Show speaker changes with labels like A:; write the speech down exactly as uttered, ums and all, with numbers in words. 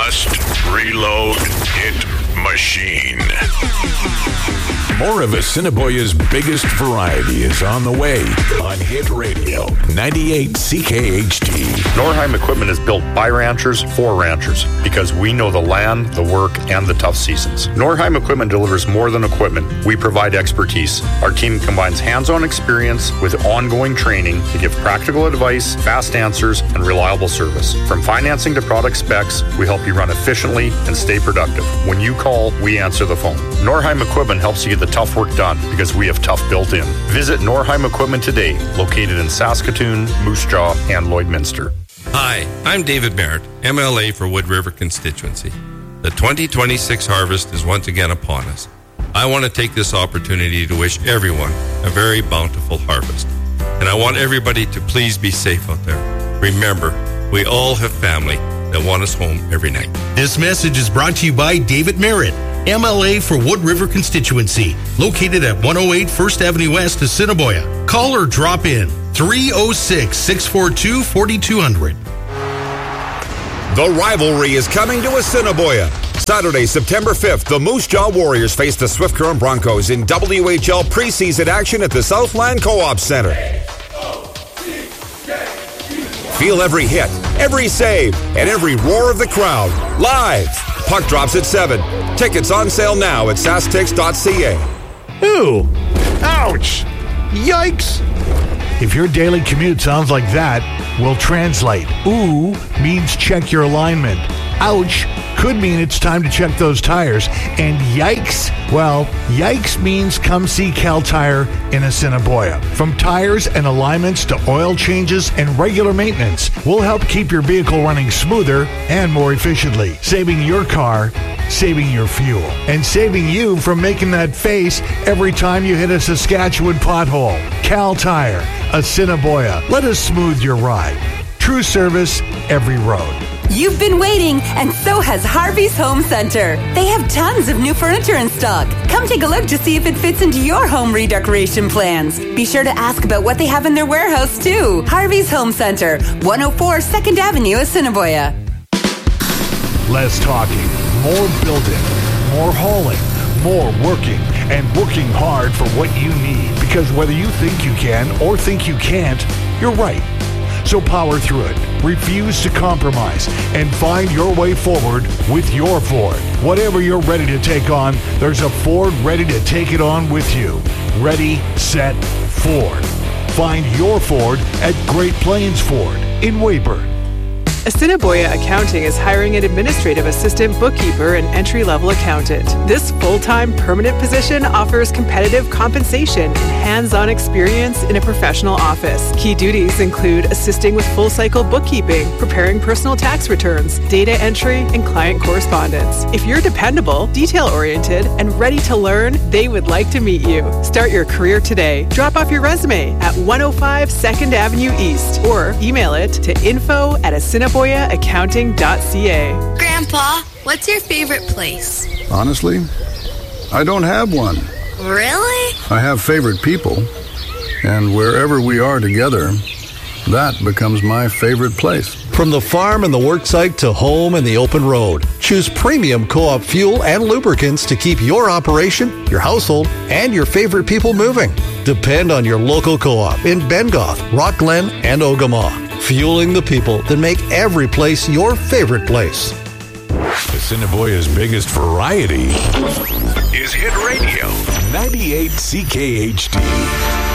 A: Just reload it machine. More of Assiniboia's biggest variety is on the way on Hit Radio ninety-eight C K H D.
B: Norheim Equipment is built by ranchers for ranchers because we know the land, the work, and the tough seasons. Norheim Equipment delivers more than equipment. We provide expertise. Our team combines hands-on experience with ongoing training to give practical advice, fast answers, and reliable service. From financing to product specs, we help you run efficiently and stay productive. When you call, we answer the phone. Norheim Equipment helps you get the tough work done because we have tough built in. Visit Norheim Equipment today, located in Saskatoon, Moose Jaw, and Lloydminster.
C: Hi, I'm David Merritt, M L A for Wood River constituency. The twenty twenty-six harvest is once again upon us. I want to take this opportunity to wish everyone a very bountiful harvest. And I want everybody to please be safe out there. Remember, we all have family that want us home every night.
D: This message is brought to you by David Merritt, M L A for Wood River constituency, located at one oh eight First Avenue West, Assiniboia. Call or drop in three oh six, six four two, four two zero zero.
E: The rivalry is coming to Assiniboia. Saturday, September fifth, the Moose Jaw Warriors face the Swift Current Broncos in W H L preseason action at the Southland Co-op Center. Feel every hit, every save, and every roar of the crowd. Live. Puck drops at seven. Tickets on sale now at sastix dot c a.
F: Ooh. Ouch. Yikes. If your daily commute sounds like that, we'll translate. Ooh means check your alignment. Ouch could mean it's time to check those tires. And yikes, well, yikes means come see Cal Tire in Assiniboia. From tires and alignments to oil changes and regular maintenance, we'll help keep your vehicle running smoother and more efficiently, saving your car, saving your fuel, and saving you from making that face every time you hit a Saskatchewan pothole. Cal Tire, Assiniboia. Let us smooth your ride. True service every road.
G: You've been waiting, and so has Harvey's Home Center. They have tons of new furniture in stock. Come take a look to see if it fits into your home redecoration plans. Be sure to ask about what they have in their warehouse, too. Harvey's Home Center, one oh four second Avenue, Assiniboia.
F: Less talking, more building, more hauling, more working, and working hard for what you need. Because whether you think you can or think you can't, you're right. So power through it, refuse to compromise, and find your way forward with your Ford. Whatever you're ready to take on, there's a Ford ready to take it on with you. Ready, set, Ford. Find your Ford at Great Plains Ford in Weyburn.
H: Assiniboia Accounting is hiring an administrative assistant bookkeeper and entry-level accountant. This full-time permanent position offers competitive compensation and hands-on experience in a professional office. Key duties include assisting with full-cycle bookkeeping, preparing personal tax returns, data entry, and client correspondence. If you're dependable, detail-oriented, and ready to learn, they would like to meet you. Start your career today. Drop off your resume at one oh five second Avenue East or email it to info at assiniboia accounting dot c a.
I: Grandpa, what's your favorite place?
J: Honestly, I don't have one.
I: Really?
J: I have favorite people, and wherever we are together, that becomes my favorite place.
K: From the farm and the worksite to home and the open road, choose premium Co-op fuel and lubricants to keep your operation, your household, and your favorite people moving. Depend on your local Co-op in Bengoth, Rockglen, and Ogama. Fueling the people that make every place your favorite place.
A: Assiniboia's biggest variety is Hit Radio ninety-eight C K H D.